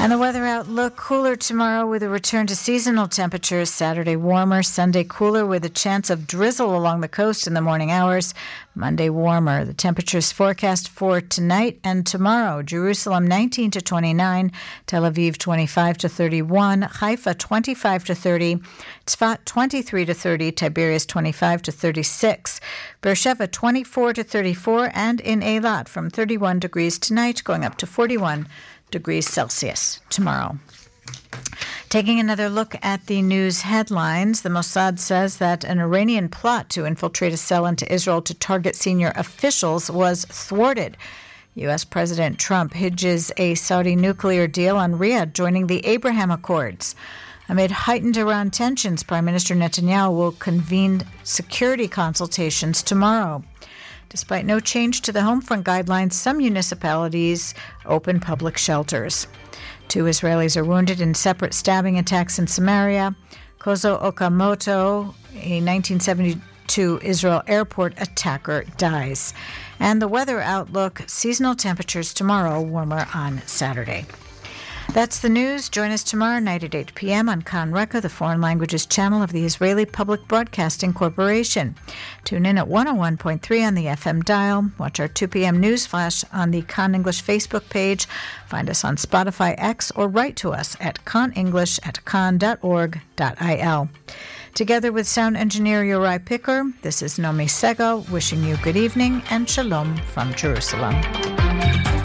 And the weather outlook, cooler tomorrow with a return to seasonal temperatures. Saturday warmer, Sunday cooler with a chance of drizzle along the coast in the morning hours. Monday warmer. The temperatures forecast for tonight and tomorrow. Jerusalem 19 to 29, Tel Aviv 25 to 31, Haifa 25 to 30, Tzfat 23 to 30, Tiberias 25 to 36, Beersheba 24 to 34, and in Eilat from 31 degrees tonight going up to 41 degrees Celsius tomorrow. Taking another look at the news headlines, the Mossad says that an Iranian plot to infiltrate a cell into Israel to target senior officials was thwarted. U.S. President Trump hinges a Saudi nuclear deal on Riyadh joining the Abraham Accords. Amid heightened Iran tensions, Prime Minister Netanyahu will convene security consultations tomorrow. Despite no change to the Homefront guidelines, some municipalities open public shelters. 2 Israelis are wounded in separate stabbing attacks in Samaria. Kozo Okamoto, a 1972 Israel airport attacker, dies. And the weather outlook, seasonal temperatures tomorrow, warmer on Saturday. That's the news. Join us tomorrow night at 8 p.m. on Kan Reka, the foreign languages channel of the Israeli Public Broadcasting Corporation. Tune in at 101.3 on the FM dial. Watch our 2 p.m. news flash on the Kan English Facebook page. Find us on Spotify, X, or write to us at kanenglish@kan.org.il. Together with sound engineer Yorai Picker, this is Nomi Sego wishing you good evening and shalom from Jerusalem.